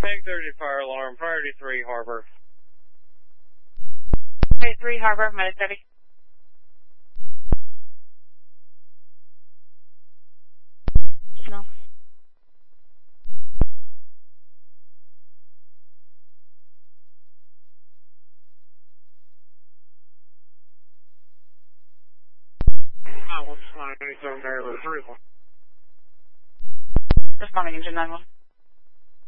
Peg 30 fire alarm, priority 3 Harbor. Priority 3 Harbor, medic 30. No. Responding engine 911.